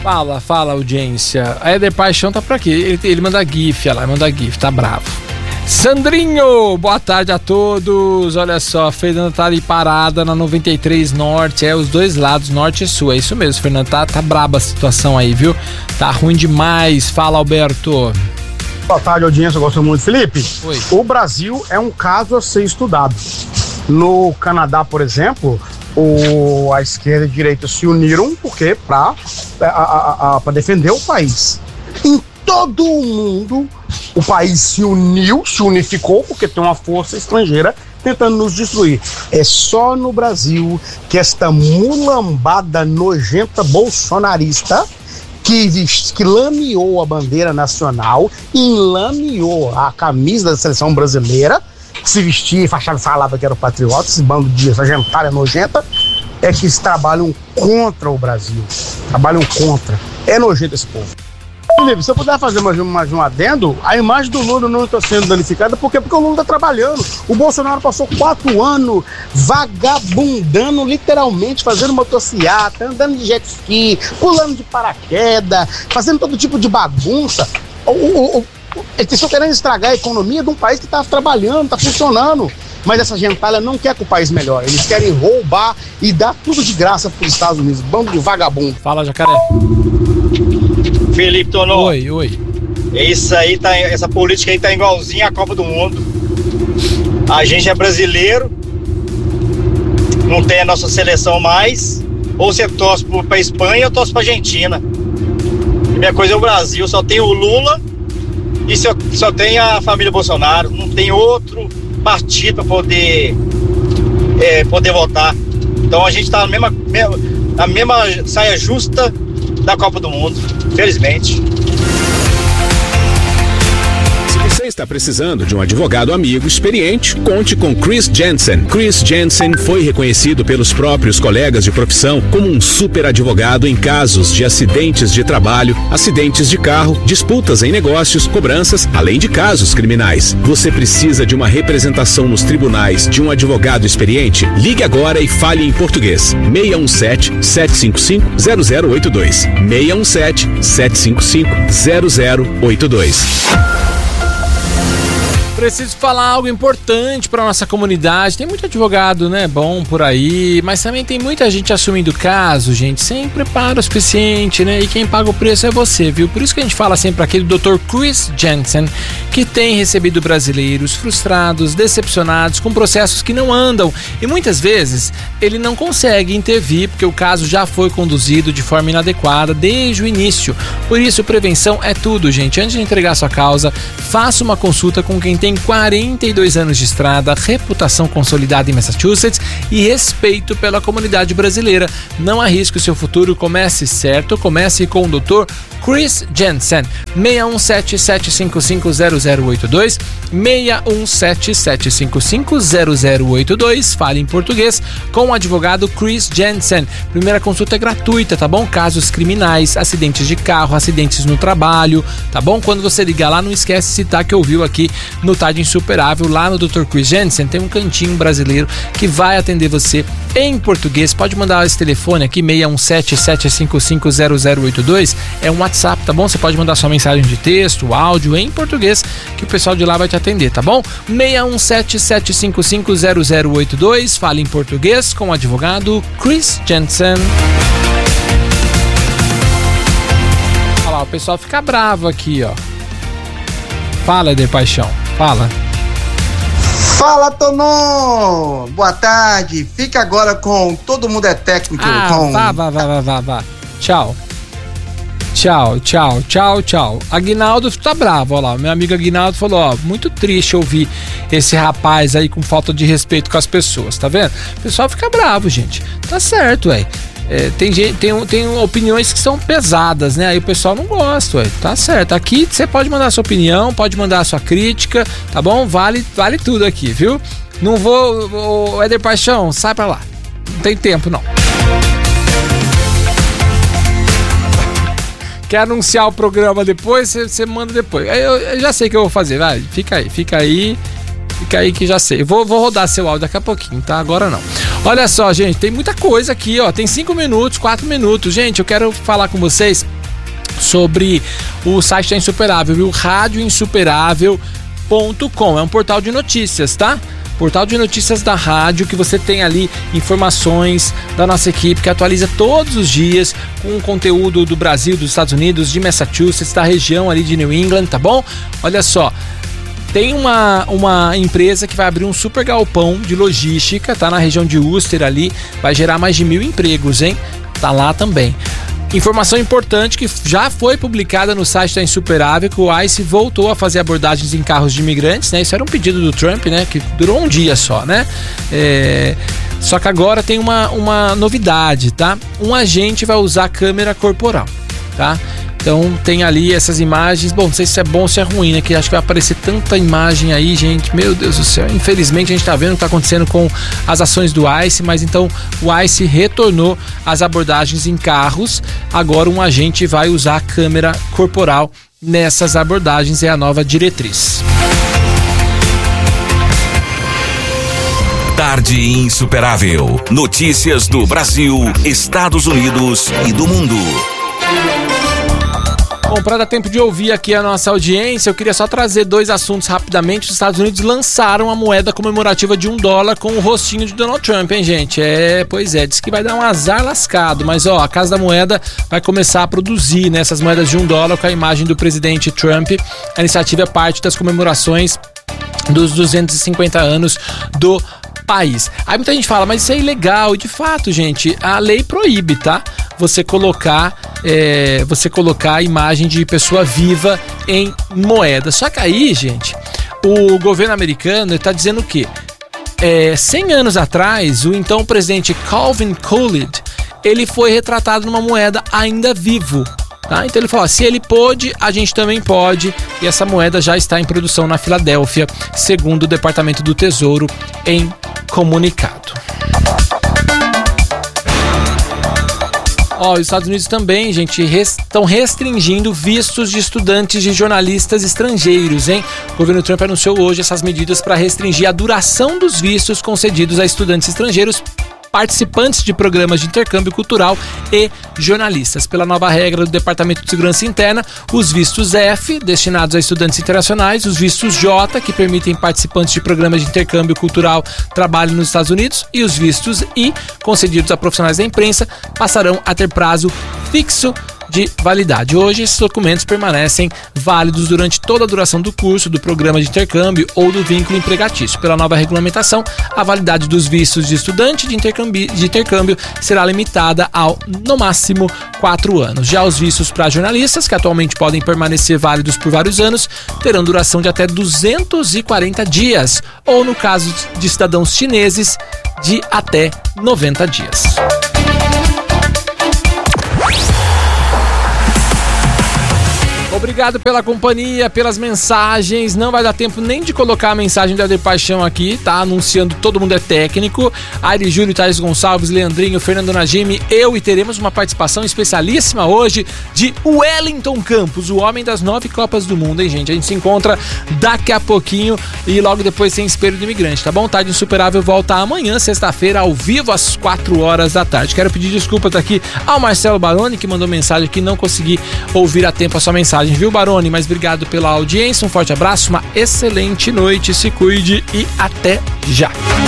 Fala, audiência. A Éder Paixão tá por aqui. Ele manda GIF, olha lá, manda GIF, tá bravo. Sandrinho, boa tarde a todos. Olha só, a Fernanda tá ali parada na 93 Norte, os dois lados, Norte e Sul. É isso mesmo, Fernanda, tá braba a situação aí, viu? Tá ruim demais. Fala, Alberto. Boa tarde, audiência, eu gosto muito. Felipe, Oi. O Brasil é um caso a ser estudado. No Canadá, por exemplo, a esquerda e a direita se uniram porque para defender o país. Em todo o mundo, o país se unificou porque tem uma força estrangeira tentando nos destruir. É só no Brasil que esta mulambada nojenta bolsonarista que lameou a bandeira nacional, enlameou a camisa da seleção brasileira, que se vestia e falava que era o patriota, esse bando de essa gentalha nojenta, é que eles trabalham contra o Brasil. Trabalham contra. É nojento esse povo. Felipe, se eu puder fazer mais um adendo, a imagem do Lula não está sendo danificada, porque o Lula está trabalhando. O Bolsonaro passou 4 anos vagabundando, literalmente, fazendo motociata, andando de jet ski, pulando de paraquedas, fazendo todo tipo de bagunça. Eles estão querendo estragar a economia de um país que está trabalhando, está funcionando. Mas essa gentalha não quer que o país melhore. Eles querem roubar e dar tudo de graça para os Estados Unidos. Bando de vagabundo. Fala, Jacaré. Felipe Tonô. Oi. Isso aí essa política aí tá igualzinha à Copa do Mundo. A gente é brasileiro, não tem a nossa seleção mais. Ou você torce pra Espanha ou torce pra Argentina. A minha coisa é o Brasil, só tem o Lula e só tem a família Bolsonaro. Não tem outro partido para poder votar. Então a gente tá na mesma saia justa da Copa do Mundo, felizmente. Se você está precisando de um advogado amigo experiente, conte com Chris Jensen. Chris Jensen foi reconhecido pelos próprios colegas de profissão como um super advogado em casos de acidentes de trabalho, acidentes de carro, disputas em negócios, cobranças, além de casos criminais. Você precisa de uma representação nos tribunais de um advogado experiente? Ligue agora e fale em português. 617-755-0082. 617-755-0082. Preciso falar algo importante para nossa comunidade. Tem muito advogado, né, bom por aí, mas também tem muita gente assumindo caso, gente, sem preparo suficiente, né? E quem paga o preço é você, viu? Por isso que a gente fala sempre aqui do Dr. Chris Jensen, que tem recebido brasileiros frustrados, decepcionados, com processos que não andam. E muitas vezes ele não consegue intervir porque o caso já foi conduzido de forma inadequada desde o início. Por isso, prevenção é tudo, gente. Antes de entregar sua causa, faça uma consulta com quem tem 42 anos de estrada, reputação consolidada em Massachusetts e respeito pela comunidade brasileira. Não arrisque o seu futuro, comece certo, comece com o Dr. Chris Jensen. 617-755-0082, 617-755-0082, fale em português com o advogado Chris Jensen. Primeira consulta é gratuita, tá bom? Casos criminais, acidentes de carro, acidentes no trabalho, tá bom? Quando você ligar lá, não esquece de citar que ouviu aqui no Tarde Insuperável, lá no Dr. Chris Jensen, tem um cantinho brasileiro que vai atender você em português. Pode mandar esse telefone aqui, 617-755-0082, é um WhatsApp, tá bom? Você pode mandar sua mensagem de texto, áudio em português, que o pessoal de lá vai te atender, tá bom? 617-755-0082, fale em português com o advogado Chris Jensen. Olha lá, o pessoal fica bravo aqui, ó. Fala, Éder Paixão, fala. Fala, Tonon! Boa tarde. Fica agora com Todo Mundo é Técnico. Vá. Tchau. Aguinaldo tá bravo, olha lá. Meu amigo Aguinaldo falou, ó, muito triste ouvir esse rapaz aí com falta de respeito com as pessoas, tá vendo? O pessoal fica bravo, gente. Tá certo, ué. Tem opiniões que são pesadas, né? Aí o pessoal não gosta, ué. Tá certo. Aqui você pode mandar a sua opinião, pode mandar a sua crítica, tá bom? Vale tudo aqui, viu? Não vou... Éder Paixão, sai pra lá. Não tem tempo, não. Quer anunciar o programa depois? Você manda depois. Eu já sei o que eu vou fazer, vai. Fica aí que já sei. Vou rodar seu áudio daqui a pouquinho, tá? Agora não. Olha só, gente, tem muita coisa aqui, ó. Tem 5 minutos, 4 minutos. Gente, eu quero falar com vocês sobre o site da Insuperável, viu? radioinsuperável.com. É um portal de notícias, tá? Portal de notícias da rádio, que você tem ali informações da nossa equipe, que atualiza todos os dias com conteúdo do Brasil, dos Estados Unidos, de Massachusetts, da região ali de New England, tá bom? Olha só, tem uma empresa que vai abrir um super galpão de logística, tá na região de Worcester ali, vai gerar mais de 1.000 empregos, hein? Tá lá também. Informação importante que já foi publicada no site da Insuperável, que o ICE voltou a fazer abordagens em carros de imigrantes, né? Isso era um pedido do Trump, né? Que durou um dia só, né? Só que agora tem uma novidade, tá? Um agente vai usar câmera corporal, tá? Então tem ali essas imagens. Bom, não sei se é bom ou se é ruim, né? Que acho que vai aparecer tanta imagem aí, gente. Meu Deus do céu. Infelizmente a gente tá vendo o que tá acontecendo com as ações do ICE, mas então o ICE retornou às abordagens em carros. Agora um agente vai usar a câmera corporal nessas abordagens, é a nova diretriz. Tarde Insuperável. Notícias do Brasil, Estados Unidos e do mundo. Bom, para dar tempo de ouvir aqui a nossa audiência, eu queria só trazer dois assuntos rapidamente. Os Estados Unidos lançaram a moeda comemorativa de $1 com o rostinho de Donald Trump, hein, gente? Pois é, diz que vai dar um azar lascado, mas ó, a Casa da Moeda vai começar a produzir, né, essas moedas de $1 com a imagem do presidente Trump. A iniciativa é parte das comemorações dos 250 anos do país. Aí muita gente fala, mas isso é ilegal, e de fato, gente, a lei proíbe, tá? Você colocar a imagem de pessoa viva em moeda. Só que aí, gente, o governo americano está dizendo o quê? 100 anos atrás, o então presidente Calvin Coolidge, ele foi retratado numa moeda ainda vivo. Tá? Então ele falou, se ele pôde, a gente também pode. E essa moeda já está em produção na Filadélfia, segundo o Departamento do Tesouro em comunicado. Os Estados Unidos também, gente, estão restringindo vistos de estudantes de jornalistas estrangeiros, hein? O governo Trump anunciou hoje essas medidas para restringir a duração dos vistos concedidos a estudantes estrangeiros, participantes de programas de intercâmbio cultural e jornalistas. Pela nova regra do Departamento de Segurança Interna, os vistos F, destinados a estudantes internacionais, os vistos J, que permitem participantes de programas de intercâmbio cultural trabalhem nos Estados Unidos, e os vistos I, concedidos a profissionais da imprensa, passarão a ter prazo fixo de validade. Hoje, esses documentos permanecem válidos durante toda a duração do curso, do programa de intercâmbio ou do vínculo empregatício. Pela nova regulamentação, a validade dos vistos de estudante de intercâmbio será limitada ao, no máximo, 4 anos. Já os vistos para jornalistas, que atualmente podem permanecer válidos por vários anos, terão duração de até 240 dias, ou, no caso de cidadãos chineses, de até 90 dias. Obrigado pela companhia, pelas mensagens. Não vai dar tempo nem de colocar a mensagem do Eder Paixão aqui, tá? Anunciando Todo Mundo é Técnico. Aire Júlio, Thais Gonçalves, Leandrinho, Fernando Najimi, eu, e teremos uma participação especialíssima hoje de Wellington Campos, o homem das 9 Copas do Mundo, hein, gente? A gente se encontra daqui a pouquinho e logo depois tem Espelho do Imigrante, tá bom? Tarde Insuperável volta amanhã, sexta-feira, ao vivo, às 4 horas da tarde. Quero pedir desculpas aqui ao Marcelo Baroni, que mandou mensagem aqui, não consegui ouvir a tempo a sua mensagem, viu, Baroni? Mas obrigado pela audiência, um forte abraço, uma excelente noite, se cuide e até já!